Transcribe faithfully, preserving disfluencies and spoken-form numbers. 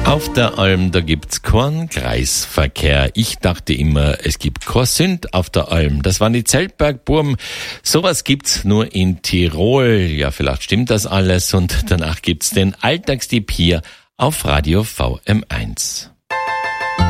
Auf der Alm, da gibt's keinen Kreisverkehr. Ich dachte immer, es gibt kein Sünd auf der Alm. Das waren die Zeltbergburm. Sowas gibt's nur in Tirol. Ja, vielleicht stimmt das alles. Und danach gibt's den Alltagstipp hier auf Radio V M eins.